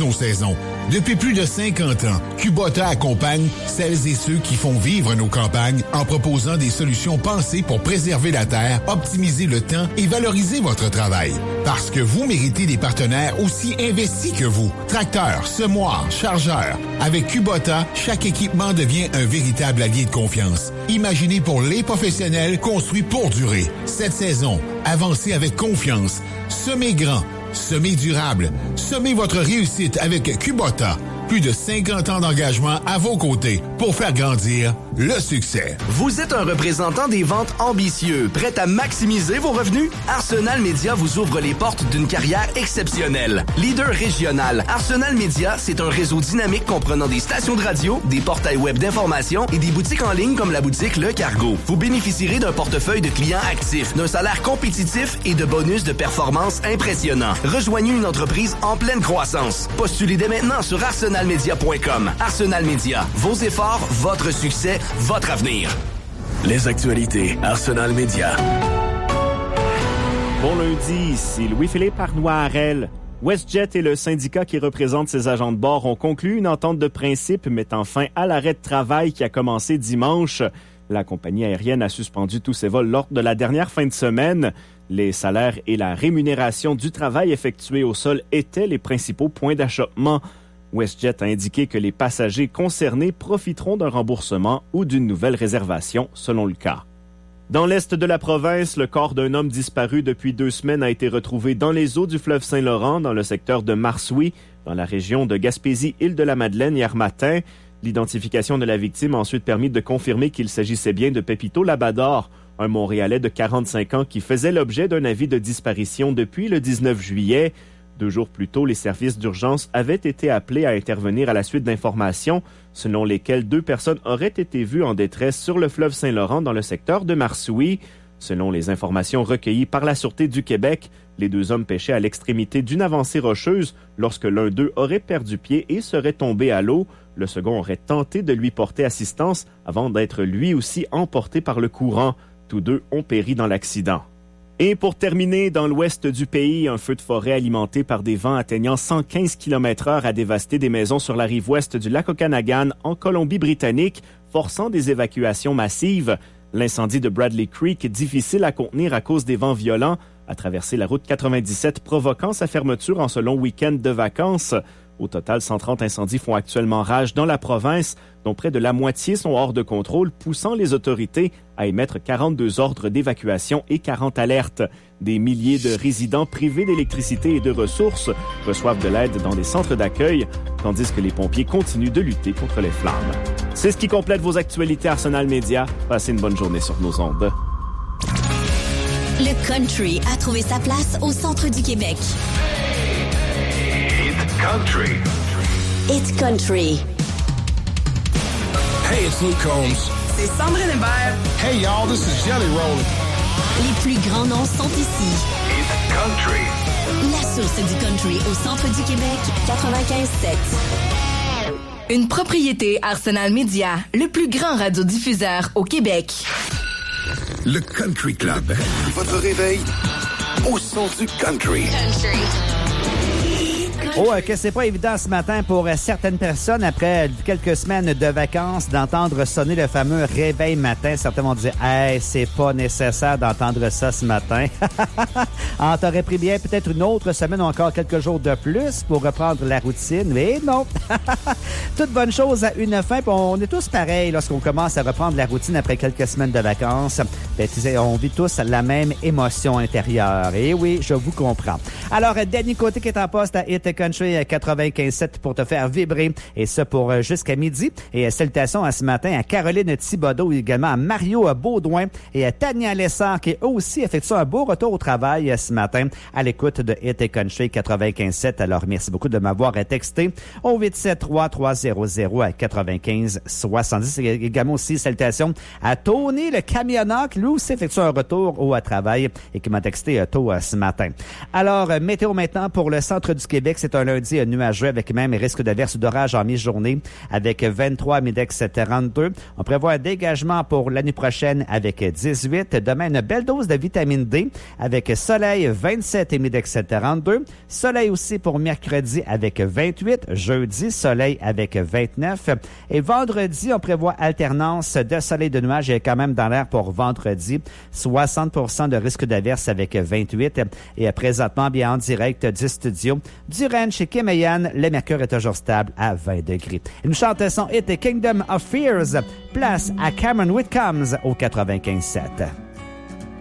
nos saisons. Depuis plus de 50 ans, Kubota accompagne celles et ceux qui font vivre nos campagnes en proposant des solutions pensées pour préserver la terre, optimiser le temps et valoriser votre travail. Parce que vous méritez des partenaires aussi investis que vous. Tracteurs, semoirs, chargeurs. Avec Kubota, chaque équipement devient un véritable allié de confiance. Imaginé pour les professionnels, construit pour durer. Cette saison, avancez avec confiance. Semez grand. Semez durable. Semez votre réussite avec Kubota. Plus de 50 ans d'engagement à vos côtés pour faire grandir le succès. Vous êtes un représentant des ventes ambitieux, prêt à maximiser vos revenus? Arsenal Media vous ouvre les portes d'une carrière exceptionnelle. Leader régional, Arsenal Media, c'est un réseau dynamique comprenant des stations de radio, des portails web d'information et des boutiques en ligne comme la boutique Le Cargo. Vous bénéficierez d'un portefeuille de clients actifs, d'un salaire compétitif et de bonus de performance impressionnants. Rejoignez une entreprise en pleine croissance. Postulez dès maintenant sur arsenalmedia.com. Arsenal Media, vos efforts, votre succès, votre avenir. Les actualités Arsenal Media. Bon lundi, ici Louis-Philippe Arnois-Harel. WestJet et le syndicat qui représente ses agents de bord ont conclu une entente de principe mettant fin à l'arrêt de travail qui a commencé dimanche. La compagnie aérienne a suspendu tous ses vols lors de la dernière fin de semaine. Les salaires et la rémunération du travail effectué au sol étaient les principaux points d'achoppement. WestJet a indiqué que les passagers concernés profiteront d'un remboursement ou d'une nouvelle réservation selon le cas. Dans l'est de la province, le corps d'un homme disparu depuis 2 semaines a été retrouvé dans les eaux du fleuve Saint-Laurent, dans le secteur de Marsoui, dans la région de Gaspésie-Île-de-la-Madeleine hier matin. L'identification de la victime a ensuite permis de confirmer qu'il s'agissait bien de Pepito Labador, un Montréalais de 45 ans qui faisait l'objet d'un avis de disparition depuis le 19 juillet. 2 jours plus tôt, les services d'urgence avaient été appelés à intervenir à la suite d'informations selon lesquelles 2 personnes auraient été vues en détresse sur le fleuve Saint-Laurent dans le secteur de Marsoui. Selon les informations recueillies par la Sûreté du Québec, les 2 hommes pêchaient à l'extrémité d'une avancée rocheuse lorsque l'un d'eux aurait perdu pied et serait tombé à l'eau. Le second aurait tenté de lui porter assistance avant d'être lui aussi emporté par le courant. Tous 2 ont péri dans l'accident. Et pour terminer, dans l'ouest du pays, un feu de forêt alimenté par des vents atteignant 115 km/h a dévasté des maisons sur la rive ouest du lac Okanagan, en Colombie-Britannique, forçant des évacuations massives. L'incendie de Bradley Creek, difficile à contenir à cause des vents violents, a traversé la route 97, provoquant sa fermeture en ce long week-end de vacances. Au total, 130 incendies font actuellement rage dans la province, dont près de la moitié sont hors de contrôle, poussant les autorités à émettre 42 ordres d'évacuation et 40 alertes. Des milliers de résidents privés d'électricité et de ressources reçoivent de l'aide dans des centres d'accueil, tandis que les pompiers continuent de lutter contre les flammes. C'est ce qui complète vos actualités Arsenal Media. Passez une bonne journée sur nos ondes. Le country a trouvé sa place au centre du Québec. Country. It's country. Hey, it's Luke Combs. C'est Sandrine Hébert. Hey, y'all, this is Jelly Roll. Les plus grands noms sont ici. It's country. La source du country au centre du Québec, 95.7. Une propriété Arsenal Media, le plus grand radiodiffuseur au Québec. Le Country Club. Votre réveil au son du country. Oh, que c'est pas évident ce matin pour certaines personnes, après quelques semaines de vacances, d'entendre sonner le fameux réveil matin. Certains vont dire « Hey, c'est pas nécessaire d'entendre ça ce matin. » T'aurais pris bien peut-être une autre semaine ou encore quelques jours de plus pour reprendre la routine, mais non. Toute bonne chose a une fin, puis on est tous pareils lorsqu'on commence à reprendre la routine après quelques semaines de vacances. Ben, tu sais, on vit tous la même émotion intérieure. Et oui, je vous comprends. Alors, Danny Côté qui est en poste à Hit Country 95.7 pour te faire vibrer, et ça pour jusqu'à midi. Et salutations à ce matin à Caroline Thibodeau, également à Mario Baudouin et à Tania Lessard qui eux aussi effectuent un beau retour au travail ce matin à l'écoute de Hit Country 95.7. Alors, merci beaucoup de m'avoir texté au 873-300-9570. Et également aussi salutations à Tony le camionneur qui lui aussi effectue un retour au travail et qui m'a texté tôt ce matin. Alors, météo maintenant pour le centre du Québec, c'est un lundi nuageux avec même risque d'averse ou d'orage en mi-journée avec 23 Midex 42. On prévoit un dégagement pour l'année prochaine avec 18. Demain, une belle dose de vitamine D avec soleil 27 et Midex 42. Soleil aussi pour mercredi avec 28. Jeudi, soleil avec 29. Et vendredi, on prévoit alternance de soleil et de nuages. Il y a quand même dans l'air pour vendredi 60% de risque d'averse avec 28. Et présentement, bien en direct du studio du ranch chez Kim et Yann, le mercure est toujours stable à 20 degrés. Une chanson son hit Kingdom of Fears, place à Cameron Whitcombs au 95.7.